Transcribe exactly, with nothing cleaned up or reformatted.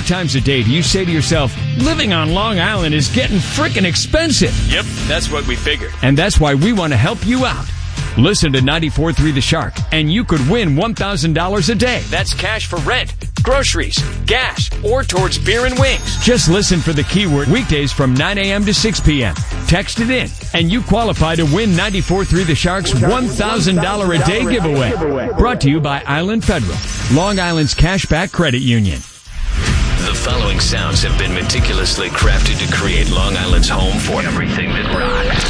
times a day do you say to yourself, living on Long Island is getting frickin' expensive? Yep, that's what we figured. And that's why we want to help you out. Listen to ninety-four point three The Shark, and you could win one thousand dollars a day. That's cash for rent, groceries, gas, or towards beer and wings. Just listen for the keyword weekdays from nine a.m. to six p.m. Text it in, and you qualify to win ninety-four point three The Shark's one thousand dollars a day giveaway. Brought to you by Island Federal, Long Island's cashback credit union. The following sounds have been meticulously crafted to create Long Island's home for everything that rocks.